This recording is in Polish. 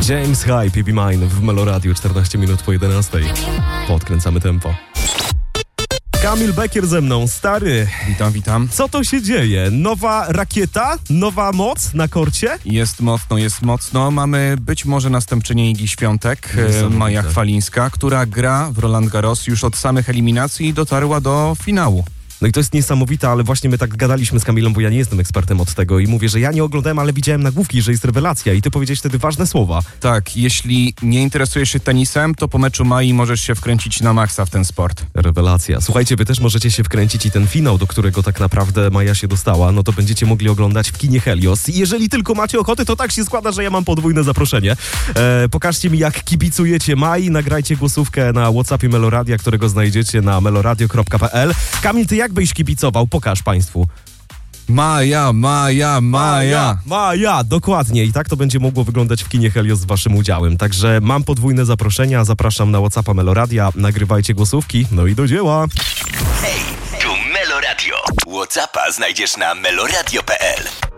James Hype, Be Mine w Meloradiu, 14 minut po 11. Podkręcamy tempo. Kamil Bekier ze mną, stary. Witam. Co to się dzieje? Nowa rakieta? Nowa moc na korcie? Jest mocno. Mamy być może następczynię Igi Świątek, Maja Chwalińska, która gra w Roland Garros już od samych eliminacji i dotarła do finału. No i to jest niesamowite, ale właśnie my tak gadaliśmy z Kamilem, bo ja nie jestem ekspertem od tego i mówię, że ja nie oglądałem, ale widziałem nagłówki, że jest rewelacja i ty powiedziałeś wtedy ważne słowa. Tak, jeśli nie interesujesz się tenisem, to po meczu Mai możesz się wkręcić na maksa w ten sport. Rewelacja. Słuchajcie, wy też możecie się wkręcić i ten finał, do którego tak naprawdę Maja się dostała, no to będziecie mogli oglądać w kinie Helios. I jeżeli tylko macie ochotę, to tak się składa, że ja mam podwójne zaproszenie. Pokażcie mi, jak kibicujecie Mai, nagrajcie głosówkę na WhatsAppie Meloradia, którego znajdziecie na meloradio.pl. Kamil, ty jak byś kibicował? Pokaż państwu. Maja, dokładnie. I tak to będzie mogło wyglądać w kinie Helios z waszym udziałem. Także mam podwójne zaproszenia, zapraszam na WhatsAppa Meloradia, nagrywajcie głosówki, no i do dzieła. Hej, tu Meloradio. WhatsAppa znajdziesz na meloradio.pl.